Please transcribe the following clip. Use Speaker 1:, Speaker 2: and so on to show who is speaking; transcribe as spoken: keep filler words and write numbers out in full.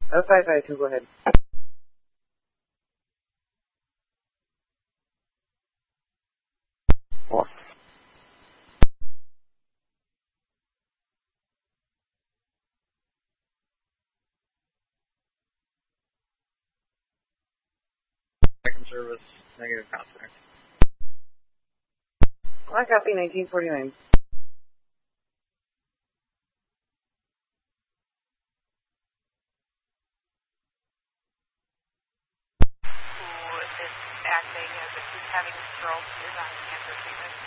Speaker 1: Oh, five five two, go ahead.
Speaker 2: Four.
Speaker 3: Second service, negative contact.
Speaker 1: Black copy, nineteen forty-nine.